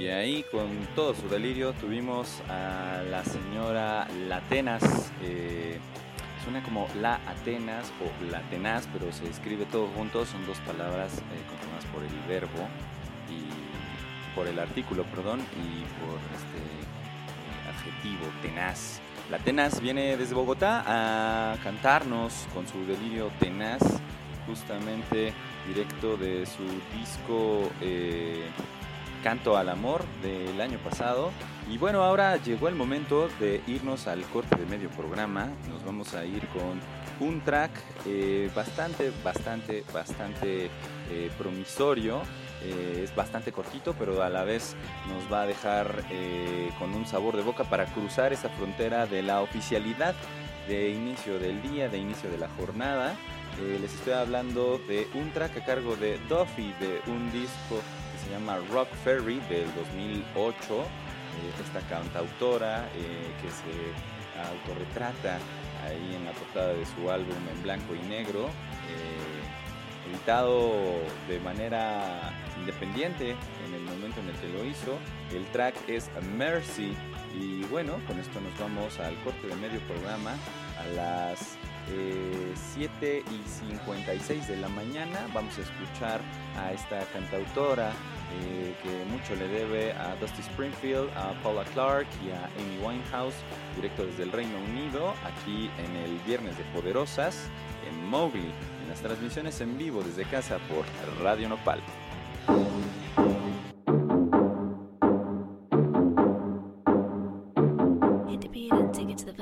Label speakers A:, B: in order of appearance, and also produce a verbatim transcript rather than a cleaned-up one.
A: ahí con todo su delirio tuvimos a la señora Latenas, eh, suena como La Atenas o Latenaz, pero se escribe todo junto, son dos palabras eh, conformadas por el verbo y por el artículo, perdón, y por este eh, adjetivo, tenaz. Latenaz viene desde Bogotá a cantarnos con su delirio tenaz, justamente directo de su disco eh, Canto al Amor del año pasado. Y bueno, ahora llegó el momento de irnos al corte de medio programa. Nos vamos a ir con un track eh, bastante, bastante, bastante eh, promisorio. Eh, es bastante cortito, pero a la vez nos va a dejar eh, con un sabor de boca para cruzar esa frontera de la oficialidad de inicio del día, de inicio de la jornada. Eh, les estoy hablando de un track a cargo de Duffy, de un disco que se llama Rock Ferry del dos mil ocho. Eh, esta cantautora eh, que se autorretrata ahí en la portada de su álbum en blanco y negro, eh, editado de manera independiente en el momento en el que lo hizo. El track es Mercy. Y bueno, con esto nos vamos al corte de medio programa a las eh, siete y cincuenta y seis de la mañana. Vamos a escuchar a esta cantautora eh, que mucho le debe a Dusty Springfield, a Paula Clark y a Amy Winehouse, directo desde el Reino Unido, aquí en el Viernes de Poderosas, en Mowgli, en las transmisiones en vivo desde casa por Radio Nopal.